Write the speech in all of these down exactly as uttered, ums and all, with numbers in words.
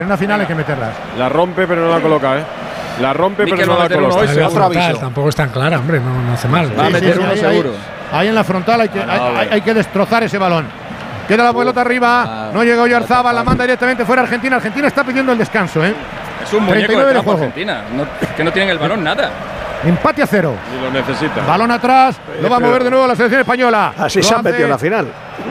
En una final hay que meterlas. La rompe pero no la coloca, ¿eh? La rompe Mikel pero no la coloca. hoy, Otro otro aviso. aviso. Tampoco es tan clara, hombre, no, no hace mal. Va a Sí, meter sí, uno ahí, seguro. Ahí, ahí en la frontal hay que, No, no, hay, hay, vale. hay que destrozar ese balón. Queda la pelota arriba, Ah, no llega Oyarzabal, la manda directamente fuera Argentina. Argentina está pidiendo el descanso, ¿eh? Es un muñeco treinta y nueve de de campo juego. Argentina. No, que no tienen el balón nada. Empate a cero. Y lo necesita. Balón atrás, lo va a mover de nuevo la selección española. Así Lo se han hace metido en la final.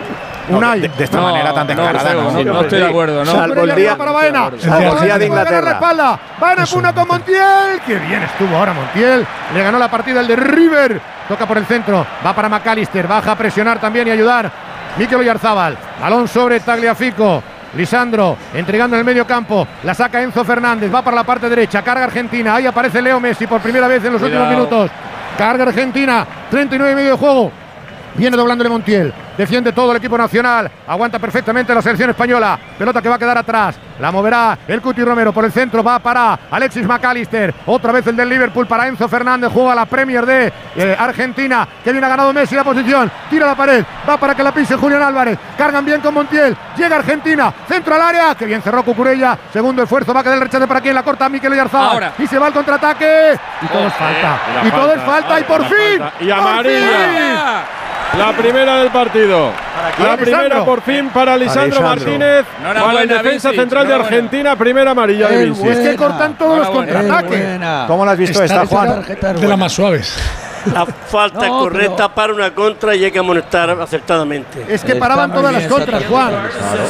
Unai. De, de esta No, manera tan no, descarada, no, ¿no? no, no estoy de acuerdo, ¿no? Salvo el día, para Baena. salvo el día de Inglaterra. Espalda. Baena Puna con Montiel. Qué bien estuvo ahora Montiel. Le ganó la partida el de River. Toca por el centro. Va para McAllister. Baja a presionar también y ayudar. Mikel Oyarzabal. Balón sobre Tagliafico. Lisandro entregando en el medio campo. La saca Enzo Fernández. Va para la parte derecha. Carga Argentina. Ahí aparece Leo Messi por primera vez en los Cuidado. últimos minutos. Carga Argentina. treinta y nueve y medio de juego. Viene doblándole Montiel. Defiende todo el equipo nacional. Aguanta perfectamente la selección española. Pelota que va a quedar atrás. La moverá el Cuti Romero por el centro. Va para Alexis McAllister. Otra vez el del Liverpool para Enzo Fernández. Juega la Premier de eh, Argentina. Que bien ha ganado Messi la posición. Tira la pared. Va para que la pise Julián Álvarez. Cargan bien con Montiel. Llega Argentina. Centro al área. Que bien cerró Cucurella. Segundo esfuerzo. Va a quedar el rechace para quien la corta. Mikel Oyarzabal. Ahora. Y se va al contraataque. Y todo es falta. Y la Y todo falta. es falta. Y por La fin. falta. Y ¡Por amarilla. fin! La primera del partido. La primera Lisandro? por fin para Lisandro Lisandro. Martínez. Enhorabuena, Para el defensa Vinicic, central de enhorabuena. Argentina. Primera amarilla de Vinicic. Es que cortan todos los Enhorabuena. contraataques. ¿Cómo lo has visto esta, Juan? De las más suaves. La falta No, correcta pero- para una contra y hay que amonestar acertadamente. Es que Está paraban muy todas bien las contras, esa Juan.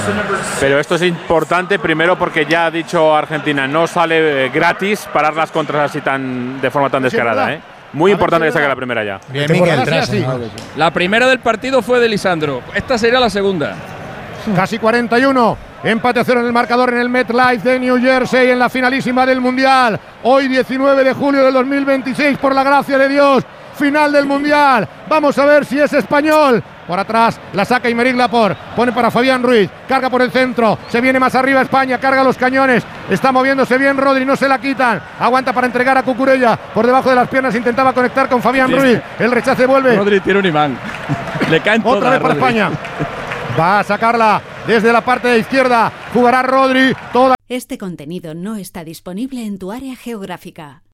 Pero esto es importante primero porque ya ha dicho Argentina, no sale eh, gratis parar las contras así tan de forma tan Sí, es descarada, verdad. ¿eh? Muy A ver importante si que es saque verdad. la primera ya. Bien, Por Mikel, gracia, atrás, sí. ¿no? La primera del partido fue de Lisandro. Esta sería la segunda. Casi cuarenta y uno. Empate a cero en el marcador en el MetLife de New Jersey en la finalísima del Mundial. Hoy diecinueve de julio del dos mil veintiséis, por la gracia de Dios. Final del Mundial. Vamos a ver si es español. Por atrás la saca Aymeric Laporte. Pone para Fabián Ruiz. Carga por el centro. Se viene más arriba España. Carga los cañones. Está moviéndose bien Rodri. No se la quitan. Aguanta para entregar a Cucurella. Por debajo de las piernas intentaba conectar con Fabián Ruiz. El rechace vuelve. Rodri tiene un imán. Le caen todas. Otra vez para Rodri. España. Va a sacarla desde la parte de izquierda. Jugará Rodri. Toda Este contenido no está disponible en tu área geográfica.